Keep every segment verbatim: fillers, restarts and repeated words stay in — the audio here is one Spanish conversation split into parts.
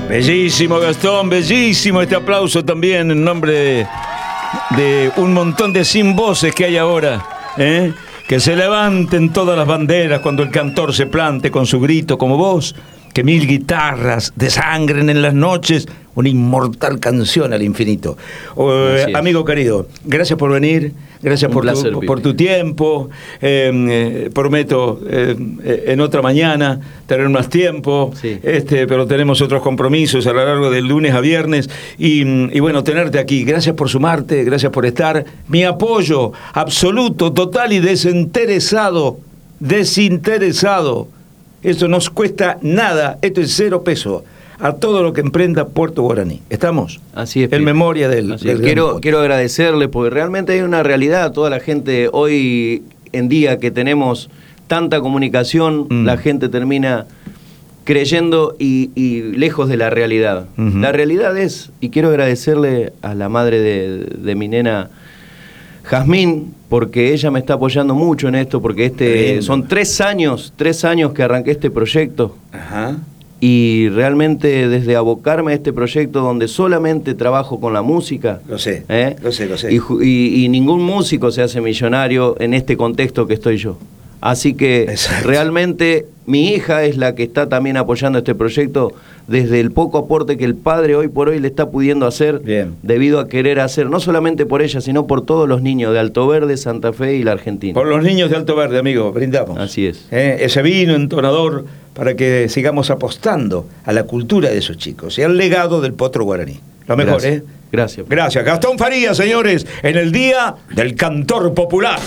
Bellísimo, Gastón, bellísimo este aplauso también en nombre de, de un montón de sin voces que hay ahora, ¿eh? Que se levanten todas las banderas cuando el cantor se plante con su grito como vos, que mil guitarras desangren en las noches una inmortal canción al infinito. Eh, amigo querido, gracias por venir, gracias por, placer, tu, por tu tiempo. Eh, eh, prometo eh, en otra mañana tener más tiempo, sí. este, pero tenemos otros compromisos a lo largo del lunes a viernes. Y, y bueno, tenerte aquí. Gracias por sumarte, gracias por estar. Mi apoyo absoluto, total y desinteresado, desinteresado. Eso nos cuesta nada, esto es cero peso. A todo lo que emprenda Puerto Guaraní. ¿Estamos? Así es. En memoria del... del quiero, quiero agradecerle, porque realmente hay una realidad. Toda la gente hoy en día que tenemos tanta comunicación, mm. la gente termina creyendo y, y lejos de la realidad. Uh-huh. La realidad es, y quiero agradecerle a la madre de, de mi nena, Jazmín, porque ella me está apoyando mucho en esto, porque este son tres años, tres años que arranqué este proyecto. Ajá. Y realmente desde abocarme a este proyecto donde solamente trabajo con la música. Lo sé, ¿eh? lo sé, lo sé. Y, y, y ningún músico se hace millonario en este contexto que estoy yo. Así que Exacto. realmente mi hija es la que está también apoyando este proyecto desde el poco aporte que el padre hoy por hoy le está pudiendo hacer. Bien. Debido a querer hacer, no solamente por ella, sino por todos los niños de Alto Verde, Santa Fe y la Argentina. Por los niños de Alto Verde, amigo, brindamos. Así es. ¿Eh? Ese vino entonador para que sigamos apostando a la cultura de esos chicos y al legado del potro guaraní. Lo mejor, Gracias. ¿eh? Gracias. Gracias. Gastón Farías, señores, en el Día del Cantor Popular.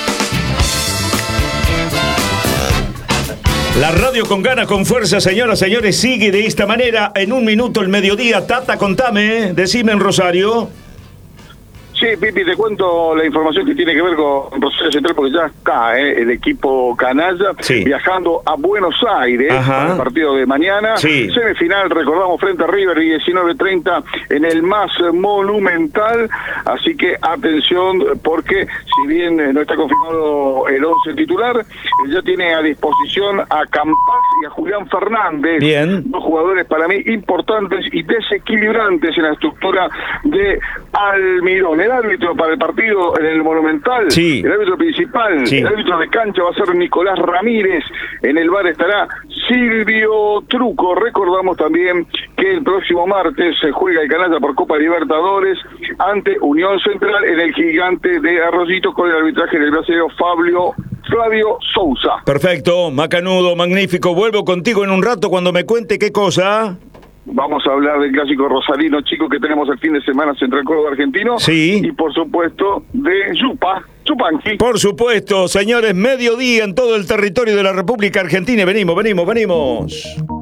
La radio con ganas, con fuerza, señoras, señores, sigue de esta manera. En un minuto el mediodía. Tata, contame, ¿eh? Decime en Rosario. Sí, Pipi, te cuento la información que tiene que ver con Rosario Central, porque ya está ¿eh? el equipo canalla sí. viajando a Buenos Aires Ajá. para el partido de mañana. Sí. Semifinal, recordamos, frente a River, diecinueve treinta en el más monumental. Así que atención, porque si bien no está confirmado el once titular, ya tiene a disposición a Campas y a Julián Fernández. Bien. Dos jugadores para mí importantes y desequilibrantes en la estructura de Almirón. El árbitro para el partido en el Monumental, sí. el árbitro principal, sí. el árbitro de cancha va a ser Nicolás Ramírez, en el bar estará Silvio Truco. Recordamos también que el próximo martes se juega el canalla por Copa Libertadores ante Unión Central en el Gigante de Arroyito con el arbitraje del brasileño Fabio Flavio Sousa. Perfecto, macanudo, magnífico. Vuelvo contigo en un rato cuando me cuente qué cosa. Vamos a hablar del clásico rosarino, chicos, que tenemos el fin de semana Central Córdoba Argentino. Sí. Y por supuesto de Yupa, Chupanqui. Por supuesto, señores, mediodía en todo el territorio de la República Argentina. Venimos, venimos, venimos.